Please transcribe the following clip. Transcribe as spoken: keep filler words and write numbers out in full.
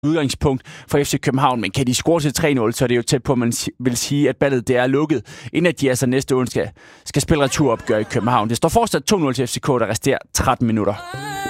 udgangspunkt for F C København, men kan de score til tre nul, så er det jo tæt på, at man vil sige, at ballet det er lukket, inden at de altså næste onsdag skal spille returopgør i København. Det står fortsat to nul til F C K, der resterer tretten minutter.